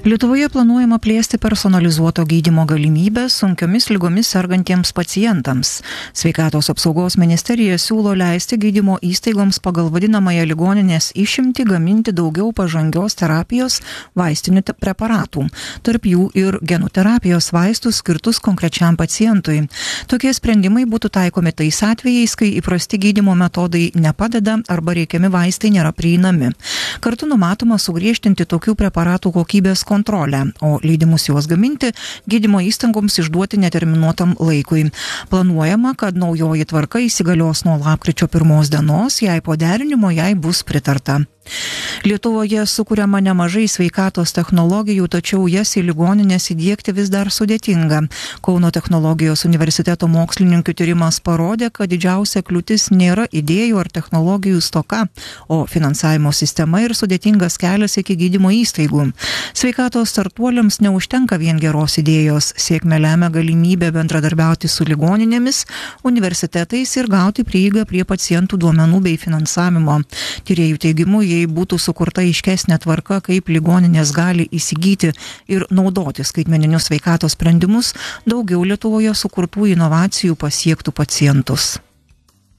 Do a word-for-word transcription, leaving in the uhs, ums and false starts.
Lietuvoje planuojama plėsti personalizuoto gydymo galimybę sunkiomis ligomis sergantiems pacientams. Sveikatos apsaugos ministerija siūlo leisti gydymo įstaigoms pagal vadinamąją ligoninės išimtį gaminti daugiau pažangios terapijos vaistinių te- preparatų, tarp jų ir genų terapijos vaistus skirtus konkrečiam pacientui. Tokie sprendimai būtų taikomi tais atvejais, kai įprasti gydymo metodai nepadeda arba reikiami vaistai nėra prieinami. Kartu numatoma sugriežtinti tokių preparatų kokybės kontrolę, o leidimus juos gaminti gydymo įstaigoms išduoti neterminuotam laikui. Planuojama, kad naujoji tvarka įsigalios nuo lapkričio pirmos dienos, jei po derinimo jai bus pritarta. Lietuvoje sukuriama nemažai sveikatos technologijų, tačiau jas į ligoninės įdiegti vis dar sudėtinga. Kauno technologijos universiteto mokslininkų tyrimas parodė, kad didžiausia kliūtis nėra idėjų ar technologijų stoka, o finansavimo sistema ir sudėtingas kelias iki gydymo įstaigų. Sveikatos startuoliams neužtenka vien geros idėjos, sėkmę lemia galimybė bendradarbiauti su ligoninėmis, universitetais ir gauti prieigą prie pacientų duomenų bei finansavimo. Tyrėjų teigimu, jei būtų sukurta aiškesnė tvarka, kaip ligoninės gali įsigyti ir naudoti skaitmeninius sveikatos sprendimus, daugiau Lietuvoje sukurtų inovacijų pasiektų pacientus.